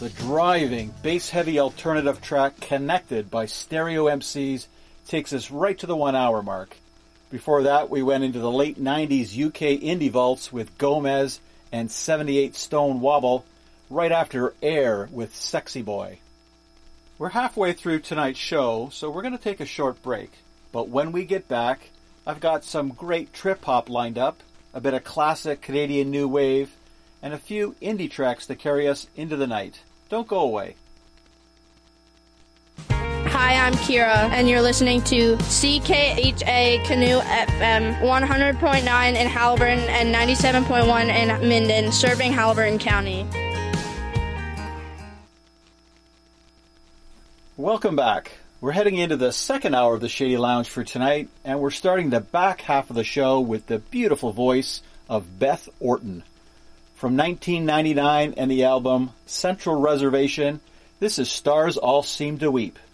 the driving, bass-heavy alternative track Connected by Stereo MCs takes us right to the 1 hour mark. Before that, we went into the late 90s UK indie vaults with Gomez and 78 Stone Wobble, right after Air with Sexy Boy. We're halfway through tonight's show, so we're going to take a short break. But when we get back, I've got some great trip-hop lined up, a bit of classic Canadian new wave, and a few indie tracks to carry us into the night. Don't go away. Hi, I'm Kira, and you're listening to CKHA Canoe FM 100.9 in Haliburton and 97.1 in Minden, serving Haliburton County. Welcome back. We're heading into the second hour of the Shady Lounge for tonight, and we're starting the back half of the show with the beautiful voice of Beth Orton. From 1999 and the album Central Reservation, this is Stars All Seem to Weep.